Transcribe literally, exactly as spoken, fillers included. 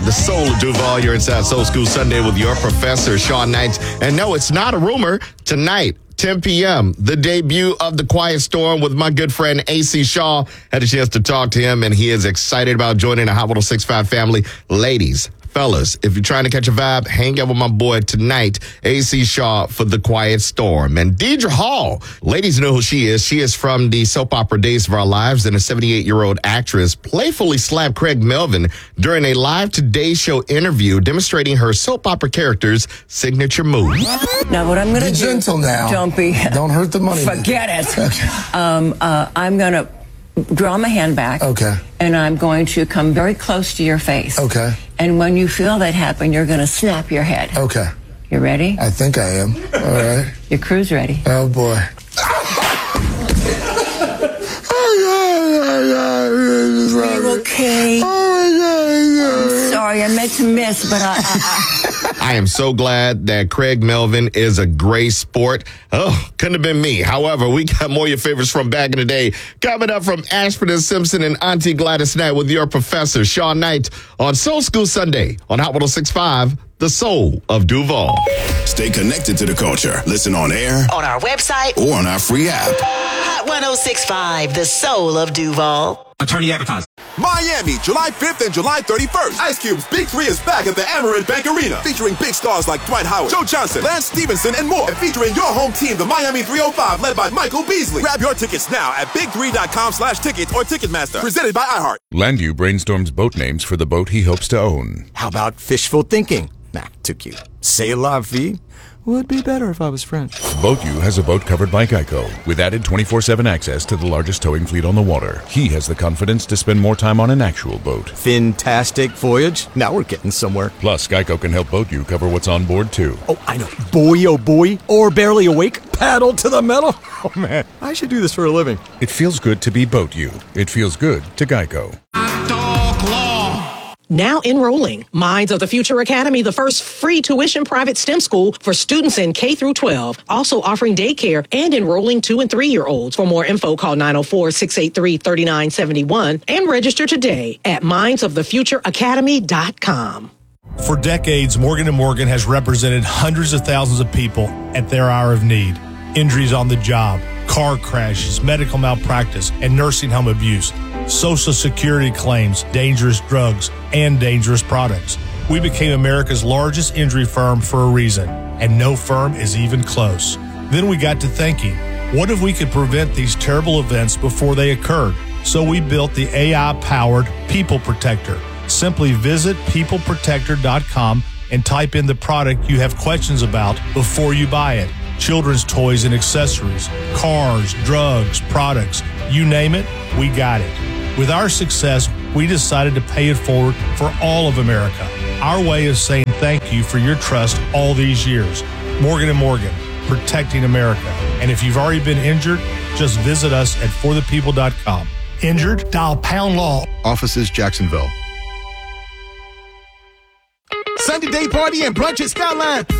five, the Soul of Duval. You're inside Soul School Sunday with your professor, Sean Knight. And no, it's not a rumor. Tonight, ten p.m., the debut of The Quiet Storm with my good friend A C Shaw. Had a chance to talk to him, and he is excited about joining the Hot one oh six point five family. Ladies, fellas, if you're trying to catch a vibe, hang out with my boy tonight, A C Shaw, for The Quiet Storm. And Deidre Hall, ladies know who she is. She is from the soap opera Days of Our Lives, and a seventy-eight-year-old actress playfully slapped Craig Melvin during a live Today Show interview, demonstrating her soap opera character's signature move. Now, what I'm going to do... Be gentle now. Don't be... Don't hurt the money. Forget it. um, uh, I'm going to draw my hand back. Okay. And I'm going to come very close to your face. Okay. And when you feel that happen, you're going to snap your head. Okay. You ready? I think I am. All right. Your crew's ready. Oh, boy. Are you okay? I'm sorry, I meant to miss, but I... I, I am so glad that Craig Melvin is a gray sport. Oh, couldn't have been me. However, we got more of your favorites from back in the day. Coming up from Ashford and Simpson and Auntie Gladys Knight with your professor, Sean Knight, on Soul School Sunday on Hot one oh six point five, the Soul of Duval. Stay connected to the culture. Listen on air, on our website, or on our free app. Hot one oh six point five, the Soul of Duval. Attorney advertised. Miami, July fifth and July thirty-first. Ice Cube's Big Three is back at the Amerant Bank Arena, featuring big stars like Dwight Howard, Joe Johnson, Lance Stevenson, and more. And featuring your home team, the Miami three oh five, led by Michael Beasley. Grab your tickets now at big three dot com slash tickets or Ticketmaster. Presented by iHeart. Landu brainstorms boat names for the boat he hopes to own. How about fishful thinking? Nah, too cute. C'est la vie? Would be better if I was French. BoatU has a boat covered by Geico, with added twenty-four seven access to the largest towing fleet on the water. He has the confidence to spend more time on an actual boat. Fantastic voyage. Now we're getting somewhere. Plus, Geico can help BoatU cover what's on board, too. Oh, I know. Boy, oh boy. Or barely awake. Paddle to the metal. Oh, man. I should do this for a living. It feels good to be BoatU. It feels good to Geico. Now enrolling. Minds of the Future Academy, the first free tuition private STEM school for students in K through twelve. Also offering daycare and enrolling two and three-year-olds. For more info, call nine oh four, six eight three, three nine seven one and register today at minds of the future academy dot com. For decades, Morgan and Morgan has represented hundreds of thousands of people at their hour of need. Injuries on the job, car crashes, medical malpractice, and nursing home abuse. Social Security claims, dangerous drugs, and dangerous products. We became America's largest injury firm for a reason, and no firm is even close. Then we got to thinking, what if we could prevent these terrible events before they occurred? So we built the A I-powered People Protector. Simply visit people protector dot com and type in the product you have questions about before you buy it. Children's toys and accessories, cars, drugs, products, you name it, we got it. With our success, we decided to pay it forward for all of America. Our way of saying thank you for your trust all these years. Morgan and Morgan, protecting America. And if you've already been injured, just visit us at for the people dot com. Injured? Dial pound law. Offices, Jacksonville. Sunday day party and brunch at Skyline.